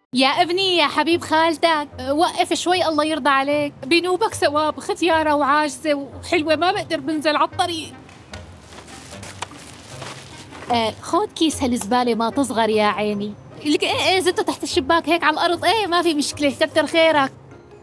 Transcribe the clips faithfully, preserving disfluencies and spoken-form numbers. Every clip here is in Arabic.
يا ابني يا حبيب خالتك، وقف شوي الله يرضى عليك. بنوبك ثواب، ختيارة وعاجزة وحلوة ما بقدر بنزل على الطريق. آه خود كيس هالزبالة ما تصغر يا عيني. لك ايه ايه زته تحت الشباك هيك على الأرض. ايه ما في مشكلة، كتر خيرك.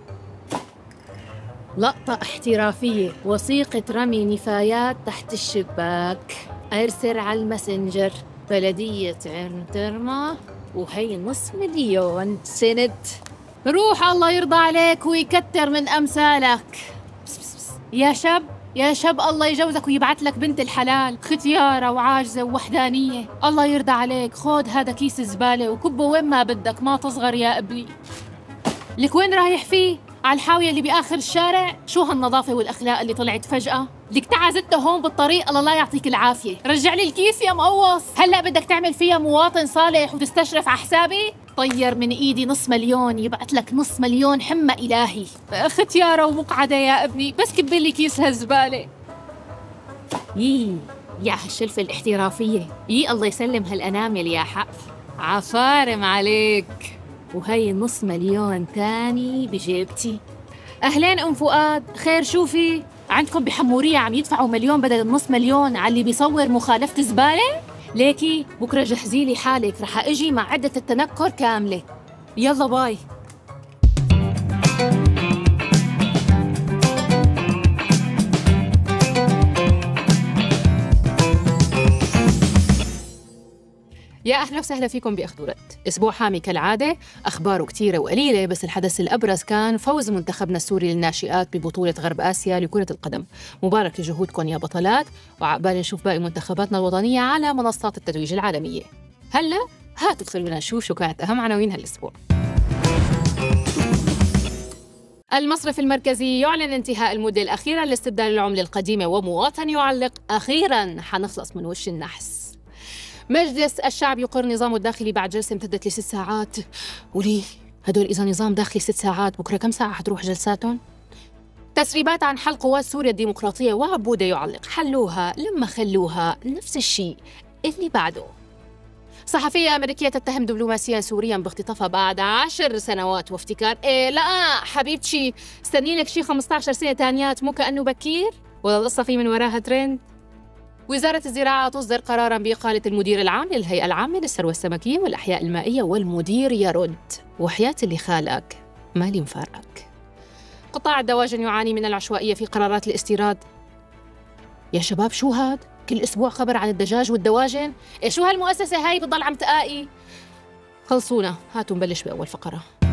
لقطة احترافية، وثيقة رمي نفايات تحت الشباك. ارسل على الماسنجر بلدية عين ترمى، وهي نص مليون سنت. روح الله يرضى عليك ويكتر من أمثالك. بس بس بس. يا شاب يا شاب، الله يجوزك ويبعث لك بنت الحلال، ختيارة وعاجزة ووحدانية. الله يرضى عليك، خود هذا كيس زبالة وكبه وين ما بدك، ما تصغر يا ابني. لك وين رايح فيه؟ على الحاوية اللي بآخر الشارع؟ شو هالنظافة والأخلاق اللي طلعت فجأة؟ لك تعزته هون بالطريق، الله لا يعطيك العافية. رجع لي الكيس يا مقوص. هلأ بدك تعمل فيها مواطن صالح وتستشرف على حسابي؟ طير من إيدي نص مليون، يبعت لك نص مليون حمى إلهي. ختيارة ومقعدة يا ابني، بس كبلي كيس هالزبالة. يي يا هالشلفة الاحترافية. يي الله يسلم هالأنامل يا حق. عفارم عليك. وهي نص مليون تاني بجيبتي. أهلين أم فؤاد، خير شو في؟ عندكم بحمورية عم يدفعوا مليون بدل النص مليون على اللي بيصور مخالفة زبالة؟ ليكي بكرة جهزي لي حالك، رح أجي مع عدة التنكر كاملة. يلا باي. يا أهلا وسهلا فيكم بأخبار. أسبوع حامي كالعادة، أخباره كتيرة وقليلة، بس الحدث الأبرز كان فوز منتخبنا السوري للناشئات ببطولة غرب آسيا لكرة القدم. مبارك لجهودكم يا بطلات، وعقبال نشوف باقي منتخباتنا الوطنية على منصات التتويج العالمية. هلا هاتوا خلونا نشوف شو كانت أهم عناوين هالأسبوع. المصرف المركزي يعلن انتهاء المدة الأخيرة لاستبدال العملة القديمة، ومواطن يعلق: أخيراً حنخلص من وش النحس. مجلس الشعب يقر نظامه الداخلي بعد جلسة امتدت لست ساعات. وليه؟ هدول إذا نظام داخلي ست ساعات، بكرة كم ساعة حتروح جلساتهم؟ تسريبات عن حل قوات سوريا الديمقراطية، وعبودة يعلق: حلوها لما خلوها نفس الشيء اللي بعده. صحفية أمريكية تتهم دبلوماسيا سوريا باختطافها بعد عشر سنوات وافتكار. إيه لا حبيبتي، استني لك شي خمسة عشر سنة تانيات، مو كأنه بكير؟ ولا القصة في من وراها ترند؟ وزارة الزراعة تصدر قراراً بإقالة المدير العام للهيئة العامة للثروة السمكية والأحياء المائية، والمدير يرد: وحياة اللي خالك مالي مفارقك. قطاع الدواجن يعاني من العشوائية في قرارات الاستيراد. يا شباب شو هاد؟ كل أسبوع خبر عن الدجاج والدواجن؟ إيه شو هالمؤسسة هاي بتضل عم تقائي؟ خلصونا، هاتوا نبلش بأول فقرة.